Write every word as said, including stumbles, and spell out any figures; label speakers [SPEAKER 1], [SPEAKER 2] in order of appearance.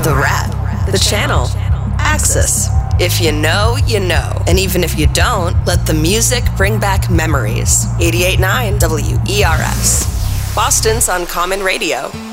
[SPEAKER 1] The Wrap, the channel, Axis. If you know, you know. And even if you don't, let the music bring back memories. eighty-eight point nine W E R S. Boston's Uncommon Radio.